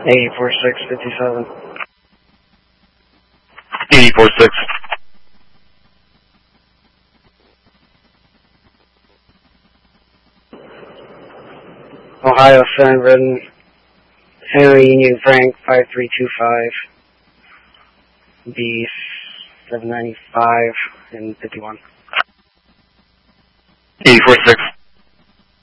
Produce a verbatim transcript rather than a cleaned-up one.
eighty-four six fifty-seven. eighty-four six. Ohio San Ridden, Henry Union Frank five three two five, B seven ninety-five and fifty-one. eighty-four six.